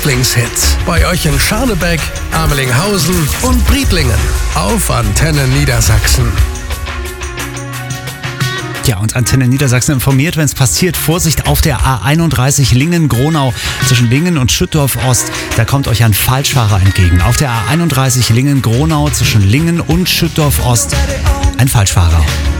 Lieblingshit. Bei euch in Scharnebeck, Amelinghausen und Briedlingen. Auf Antenne Niedersachsen. Ja, und Antenne Niedersachsen informiert, wenn es passiert. Vorsicht auf der A31 Lingen-Gronau zwischen Lingen und Schüttdorf-Ost. Da kommt euch ein Falschfahrer entgegen. Auf der A31 Lingen-Gronau zwischen Lingen und Schüttdorf-Ost ein Falschfahrer.